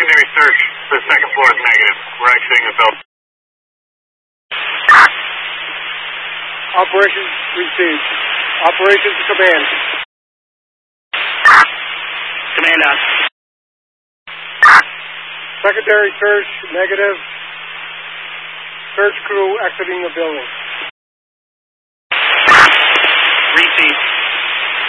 secondary search. The second floor is negative. We're exiting the building. Operations received. Operations to command. Command on. Secondary search, negative. Search crew exiting the building. Received.